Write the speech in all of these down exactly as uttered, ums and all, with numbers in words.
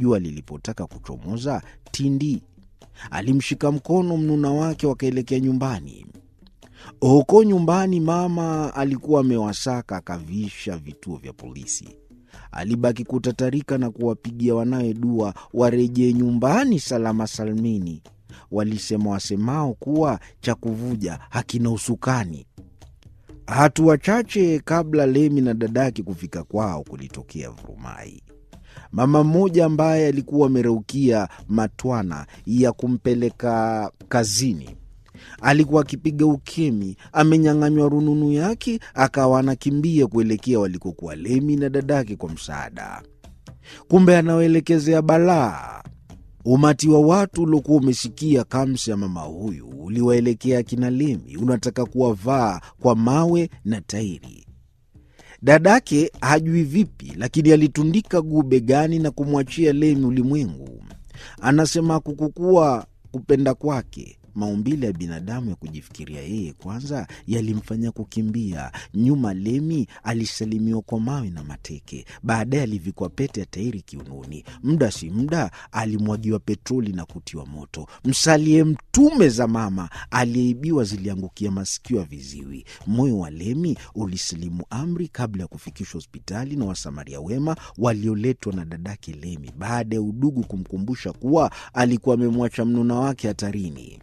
jua lilipotaka kuchomoza, Tindi alimshika mkono mnuna wake wakaelekea nyumbani. Huko nyumbani mama alikuwa amewasaka akavisha vituo vya polisi. Alibaki kutatarika na kuwapigia wanawe dua warejee nyumbani salama salmini. Walisema wasemao kuwa cha kuvuja hakina usukani. Hatua chache kabla Lemi na dadake kufika kwao, kulitokea vurumai. Mama mmoja ambaye alikuwa amereukia matwana ya kumpeleka kazini alikuwa akipiga ukemi, amenyang'anywa rununu yake, akawa anakimbia kuelekea walikokuwa Lemi na dadake kwa msaada. Kumbe anawaelekezea balaa. Umati wa watu uliokuwa umesikia kamsi ya mama huyu uliwaelekea kina Lemi, unataka kuwavaa kwa mawe na tairi. Dadake hajui vipi, lakini alitundika guu begani na kumwachia Lemi ulimwengu. Anasema kukukua kupenda kwake, maumbile ya binadamu ya kujifikiria yeye kwanza yalimfanya kukimbia. Nyuma Lemi alisalimiwa kwa mawe na mateke. Baadaye alivikwa pete ya tairi kiunoni. Muda si muda alimwagiwa petroli na kutiwa moto. Msalie mtume za mama aliyeibiwa ziliangukia masikio ya viziwi. Moyo wa Lemi ulisilimu amri kabla ya kufikishwa hospitali na wasamaria wema walioletwa na dadake Lemi, baada ya udugu kumkumbusha kuwa alikuwa amemwacha mnuna wake hatarini.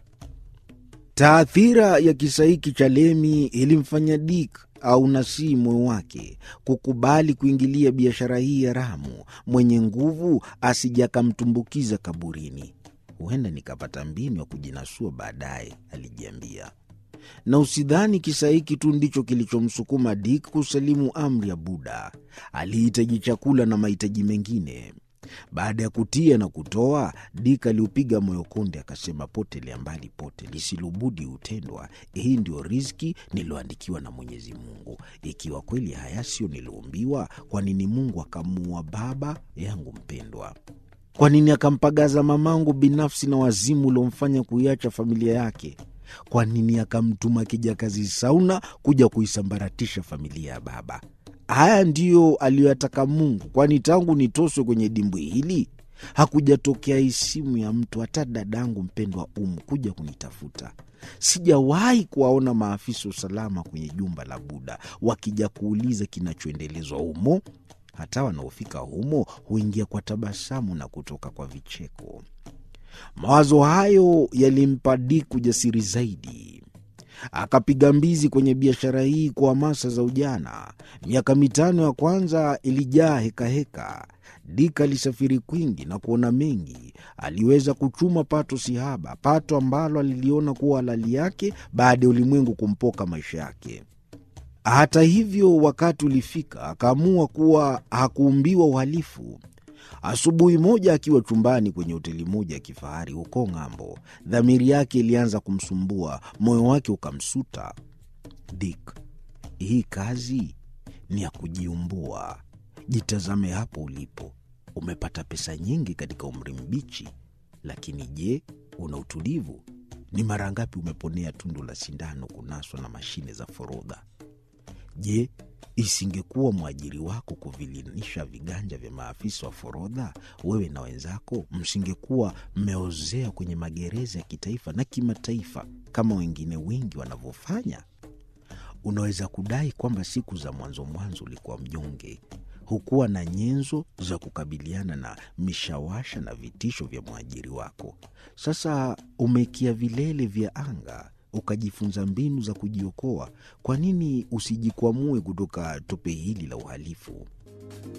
Taathira ya kisa hiki cha Lemi ilimfanya Dick au nasi moyo wake kukubali kuingilia biashara hii haramu. Mwenye nguvu asije akamtumbukiza kaburini. Huenda nikapata mbinu ya kujinasua baadaye, alijiambia. Na usidhani kisa hiki tu ndicho kilichomsukuma Dick kusalimu amri ya Buda. Alihitaji chakula na mahitaji mengine. Baada ya kutia na kutoa, Dick aliupiga moyo konde, akasema, potelea mbali pote, lisilobudi hutendwa. Hii ndio riziki niloandikiwa na Mwenyezi Mungu. Ikiwa kweli haya sio niloumbiwa, kwa nini Mungu akamuua baba yangu mpendwa? Kwa nini akampagaza mamangu binafsi na wazimu uliomfanya kuiacha familia yake? Kwa nini akamtuma kijakazi Sauna kuja kuisambaratisha familia ya baba? Haya ndiyo aliyoyataka Mungu, kwani tangu nitoswe kwenye dimbwi hili hakujatokea isimu ya mtu, hata dadangu mpendwa Umu, kuja kunitafuta. Sijawahi kuwaona maafisa usalama kwenye jumba la Buda wakija kuuliza kinachoendelezwa humo. Hata wanaofika humo huingia kwa tabasamu na kutoka kwa vicheko. Mawazo hayo yalimpa Dick ujasiri zaidi. Akapiga mbizi kwenye biashara hii kwa hamasa za ujana. Miaka mitano ya kwanza ilijaa heka heka. Dick alisafiri kwingi na kuona mengi. Aliweza kuchuma pato sihaba, pato ambalo aliliona kuwa halali yake baada ya ulimwengu kumpoka maisha yake. Hata hivyo, wakati ulifika akaamua kuwa hakuumbiwa uhalifu. Asubuhi moja akiwa chumbani kwenye hoteli moja ya kifahari huko ng'ambo, dhamiri yake ilianza kumsumbua, moyo wake ukamsuta. Dick, hii kazi ni ya kujiumbua. Jitazame hapo ulipo. Umepata pesa nyingi katika umri mbichi, lakini je, una utulivu? Ni mara ngapi umeponea tundu la sindano kunaswa na mashine za forodha? Je, isingekuwa mwajiri wako kuvilinisha viganja vya maafisa wa forodha, wewe na wenzako msingekuwa mmeozea kwenye magereza ya kitaifa na kimataifa kama wengine wengi wanavyofanya? Unaweza kudai kwamba siku za mwanzo mwanzo ulikuwa mnyonge, hukuwa na nyenzo za kukabiliana na mishawasha na vitisho vya mwajiri wako. Sasa umekia vilele vya anga, ukajifunza mbinu za kujiokoa. Kwa nini usijikwamue kutoka tope hili la uhalifu?